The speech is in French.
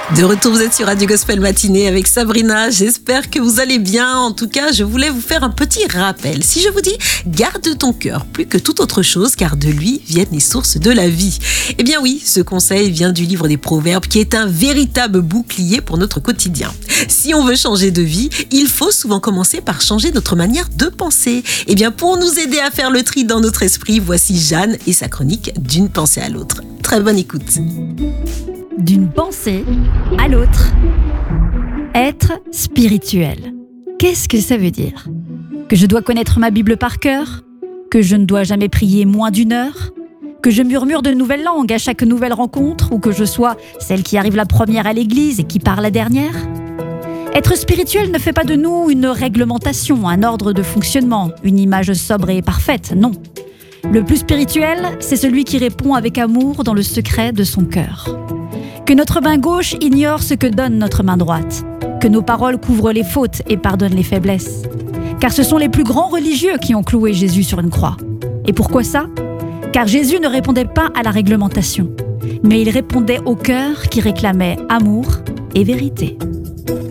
De retour, vous êtes sur Radio Gospel Matinée avec Sabrina. J'espère que vous allez bien. En tout cas, je voulais vous faire un petit rappel. Si je vous dis, garde ton cœur plus que toute autre chose, car de lui viennent les sources de la vie. Eh bien oui, ce conseil vient du livre des Proverbes, qui est un véritable bouclier pour notre quotidien. Si on veut changer de vie, il faut souvent commencer par changer notre manière de penser. Eh bien, pour nous aider à faire le tri dans notre esprit, voici Jeanne et sa chronique d'une pensée à l'autre. Très bonne écoute. D'une pensée à l'autre. Être spirituel. Qu'est-ce que ça veut dire ? Que je dois connaître ma Bible par cœur ? Que je ne dois jamais prier moins d'1 heure ? Que je murmure de nouvelles langues à chaque nouvelle rencontre ? Ou que je sois celle qui arrive la première à l'église et qui part la dernière ? Être spirituel ne fait pas de nous une réglementation, un ordre de fonctionnement, une image sobre et parfaite, non. Le plus spirituel, c'est celui qui répond avec amour dans le secret de son cœur. Que notre main gauche ignore ce que donne notre main droite. Que nos paroles couvrent les fautes et pardonnent les faiblesses. Car ce sont les plus grands religieux qui ont cloué Jésus sur une croix. Et pourquoi ça ? Car Jésus ne répondait pas à la réglementation, mais il répondait au cœur qui réclamait amour et vérité.